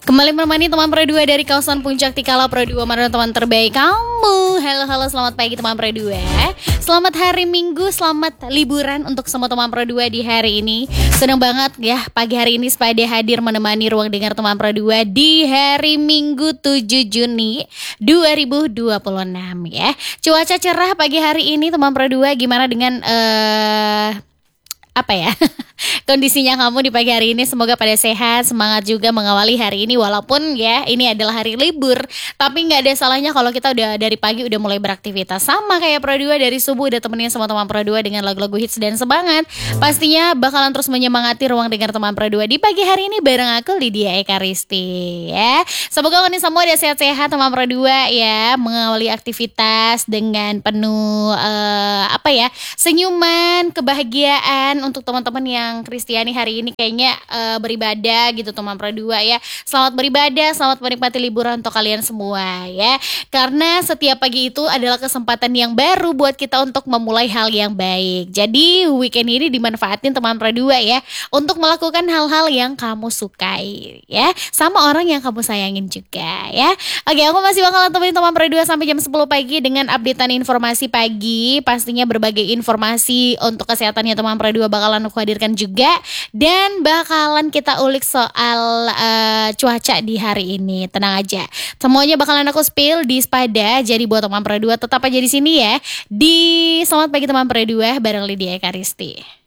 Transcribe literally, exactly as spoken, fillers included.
Kembali menemani teman Pro dua dari kawasan Puncak Tikala Pro dua, mana teman terbaik kamu. Halo halo, selamat pagi teman Pro dua. Selamat hari Minggu, selamat liburan untuk semua teman Pro dua di hari ini. Senang banget ya pagi hari ini Spade hadir menemani ruang dengar teman Pro dua di hari Minggu tujuh Juni dua ribu dua puluh enam ya. Cuaca cerah pagi hari ini teman Pro dua, gimana dengan eh uh, apa ya kondisinya kamu di pagi hari ini? Semoga pada sehat, semangat juga mengawali hari ini. Walaupun ya ini adalah hari libur, tapi gak ada salahnya kalau kita udah dari pagi udah mulai beraktivitas. Sama kayak Pro dua, dari subuh udah temenin sama teman Pro dua dengan lagu-lagu hits dan semangat. Pastinya bakalan terus menyemangati ruang dengar teman Pro dua di pagi hari ini bareng aku Lydia Eka Risti ya. Semoga kalian semua udah sehat-sehat teman Pro dua ya, mengawali aktivitas dengan penuh uh, apa ya senyuman, kebahagiaan. Untuk teman-teman yang Kristiani hari ini kayaknya uh, beribadah gitu teman Pro dua ya. Selamat beribadah, selamat menikmati liburan untuk kalian semua ya. Karena setiap pagi itu adalah kesempatan yang baru buat kita untuk memulai hal yang baik. Jadi weekend ini dimanfaatin teman Pro dua ya untuk melakukan hal-hal yang kamu sukai ya, sama orang yang kamu sayangin juga ya. Oke, aku masih bakalan temenin teman Pro dua sampai jam sepuluh pagi dengan updatean informasi pagi. Pastinya berbagai informasi untuk kesehatannya teman Pro dua bakalan aku hadirkan juga, dan bakalan kita ulik soal uh, cuaca di hari ini. Tenang aja, semuanya bakalan aku spill di Spada. Jadi buat teman Pro dua tetap aja di sini ya, di Selamat Pagi Teman Pro dua bareng Lydia Eka Risti.